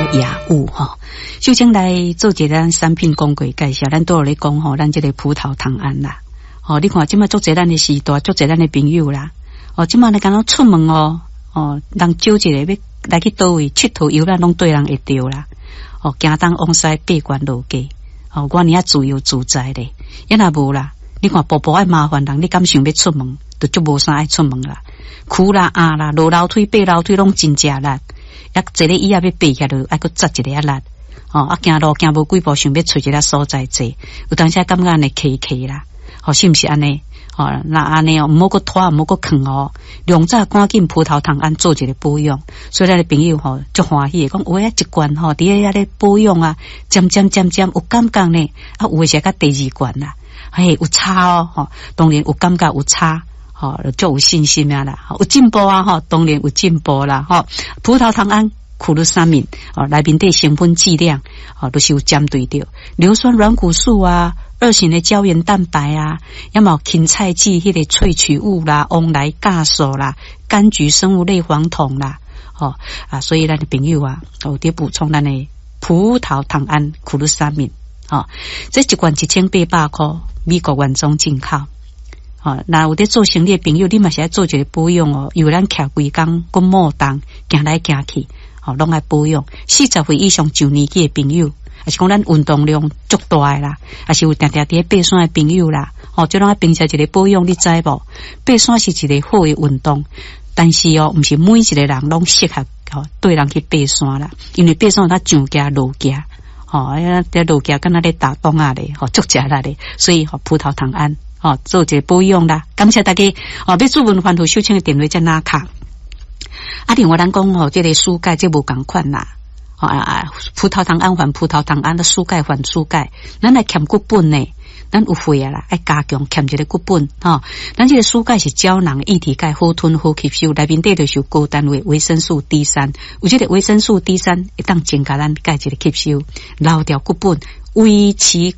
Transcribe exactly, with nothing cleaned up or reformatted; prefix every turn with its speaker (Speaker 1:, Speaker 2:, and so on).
Speaker 1: 雅物哈。首先来做一个咱产品广告介绍，咱都有咧讲吼，咱这个葡萄糖胺啦。哦，你看即马做侪咱的时代，做侪咱的朋友啦。哦，即马你敢若出门哦，哦，人少一个要来去倒位佚佗游览，拢对人会着啦。哦，行东往西八关路街，哦，我呢啊自由自在咧。也若无啦，你看步步爱麻烦人，你敢想要出门，就足无啥爱出门啦。苦啦啊啦，落楼梯爬楼梯拢真正力。一坐咧椅仔要爬起来，爱搁扎一个啊力。哦，啊行路行无几步，想要找一个所在坐，有当时感觉安尼客客啦。哦，是毋是安尼？哦，那安尼哦，毋好搁拖，毋好搁囥哦，量早赶紧葡萄糖胺做一个保养。所以咱的朋友吼，足欢喜，讲有诶一罐吼，伫咧遐咧保养啊，渐渐渐渐有感觉呢，啊有诶是甲第二罐啦，嘿有差哦，吼，当然有感觉有差。吼、哦，就有信心啊啦，有进步啊，吼，当然有进步啦，吼。葡萄糖胺苦鲁沙敏，哦，内面的成分剂量，哦，都是有针对着硫酸软骨素啊，二型的胶原蛋白啊，要么芹菜剂迄个萃取物啦，翁来酵素啦，柑橘生物类黄酮啦，哦啊，所以咱的朋友啊，有得补充咱的葡萄糖胺苦鲁沙敏，哦，这一罐一千八百块，美国原装进口。哦，那有在做生意的朋友，你嘛是爱做一个保养哦。有咱徛规工，搁莫动，行来行去，哦，拢爱保养。四十岁以上上年纪的朋友，还是讲咱运动量足大的啦，还是有定定伫爬山的朋友啦，哦，就拢爱秉持一个保养，你知无？爬山是一个好的运动，但是哦，毋是每一个人拢适合哦对人去爬山啦，因为爬山它上架落架，哦，在落架敢若咧打洞啊咧，哦，足食力咧，所以哦，葡萄糖胺。哦，做一个保养啦，感谢大家。哦，要做文环图收请的电话在哪卡？啊，另外咱讲哦，这个蔬钙这无共款啦。哦啊啊，葡萄糖胺还葡萄糖胺的蔬钙还蔬钙，咱来欠骨本呢，咱有会啊啦，爱加强欠一个骨本哈。咱这个蔬钙是胶囊液体钙，好吞好吸收，内面底就是有高单位维生素 D 三，有这个维生素 D 三会当增加咱钙质的吸收，留掉骨本，维持。